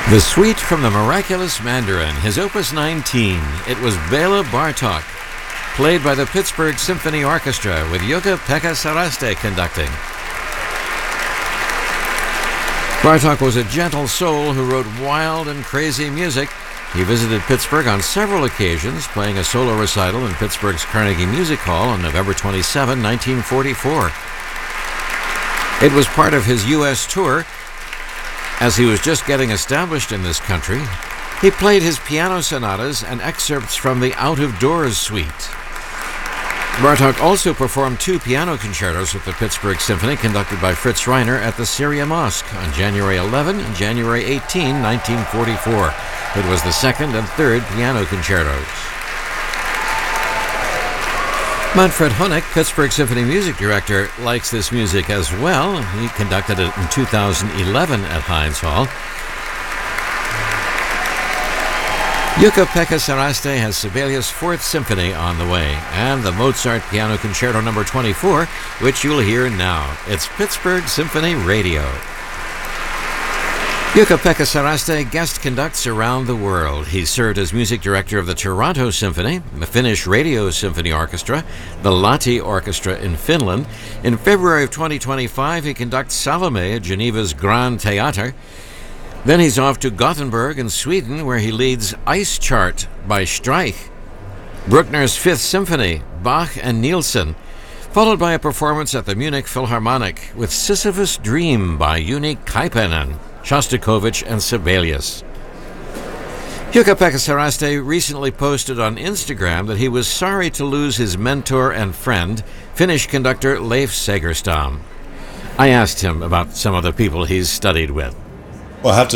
The Suite from the Miraculous Mandarin, his Opus 19. It was Bela Bartok, played by the Pittsburgh Symphony Orchestra with Jukka-Pekka Saraste conducting. Bartok was a gentle soul who wrote wild and crazy music. He visited Pittsburgh on several occasions, playing a solo recital in Pittsburgh's Carnegie Music Hall on November 27, 1944. It was part of his U.S. tour. As he was just getting established in this country, he played his piano sonatas and excerpts from the Out of Doors Suite. Bartok also performed 2 piano concertos with the Pittsburgh Symphony conducted by Fritz Reiner at the Syria Mosque on January 11 and January 18, 1944. It was the 2nd and 3rd piano concertos. Manfred Honeck, Pittsburgh Symphony music director, likes this music as well. He conducted it in 2011 at Heinz Hall. Jukka-Pekka Saraste has Sibelius' 4th Symphony on the way, and the Mozart Piano Concerto No. 24, which you'll hear now. It's Pittsburgh Symphony Radio. Jukka-Pekka Saraste guest conducts around the world. He served as music director of the Toronto Symphony, the Finnish Radio Symphony Orchestra, the Lahti Orchestra in Finland. In February of 2025, he conducts Salome at Geneva's Grand Theater. Then he's off to Gothenburg in Sweden, where he leads Ice Chart by Streich, Bruckner's 5th Symphony, Bach and Nielsen, followed by a performance at the Munich Philharmonic with Sisyphus' Dream by Juni Kaipainen, Shostakovich and Sibelius. Jukka-Pekka Saraste recently posted on Instagram that he was sorry to lose his mentor and friend, Finnish conductor Leif Segerstam. I asked him about some of the people he's studied with. Well, I have to